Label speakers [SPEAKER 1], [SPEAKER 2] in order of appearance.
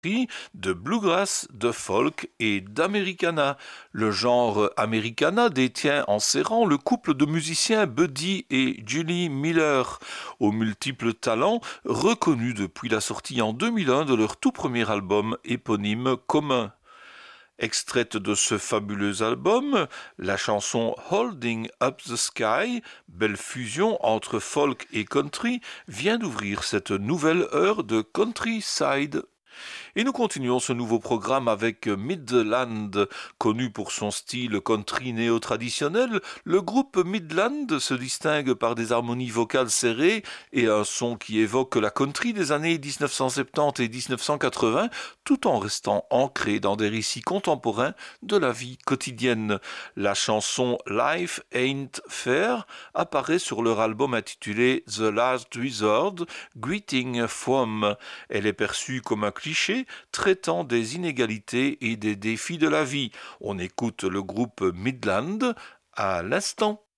[SPEAKER 1] de bluegrass, de folk et d'americana. Le genre americana détient en ses rangs le couple de musiciens Buddy et Julie Miller, aux multiples talents reconnus depuis la sortie en 2001 de leur tout premier album éponyme commun. Extraite de ce fabuleux album, la chanson Holding Up the Sky, belle fusion entre folk et country, vient d'ouvrir cette nouvelle heure de Countryside. Et nous continuons ce nouveau programme avec Midland. Connu pour son style country néo-traditionnel, le groupe Midland se distingue par des harmonies vocales serrées et un son qui évoque la country des années 1970 et 1980, tout en restant ancré dans des récits contemporains de la vie quotidienne. La chanson Life Ain't Fair apparaît sur leur album intitulé The Last Resort, Greeting From. Elle est perçue comme un cliché traitant des inégalités et des défis de la vie. On écoute le groupe Midland à l'instant.